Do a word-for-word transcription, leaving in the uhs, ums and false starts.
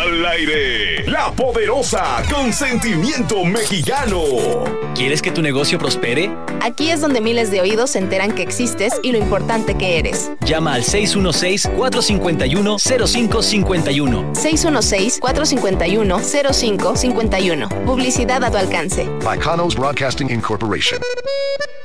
Al aire, La Poderosa con sentimiento mexicano. ¿Quieres que tu negocio prospere? Aquí es donde miles de oídos se enteran que existes y lo importante que eres. Llama al seis uno seis, cuatro cinco uno, cero cinco cinco uno. seis uno seis, cuatro cinco uno, cero cinco cinco uno. Publicidad a tu alcance. By Kanos Broadcasting Incorporation.